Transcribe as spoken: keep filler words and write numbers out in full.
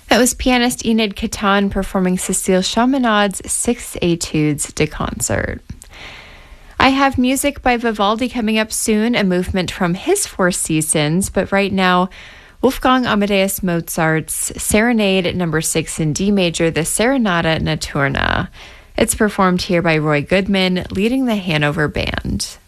That was pianist Enid Catan performing Cécile Chaminade's Six Etudes de Concert. I have music by Vivaldi coming up soon, a movement from his Four Seasons, but right now, Wolfgang Amadeus Mozart's Serenade Number Six in D Major, the Serenata Notturna. It's performed here by Roy Goodman, leading the Hanover Band.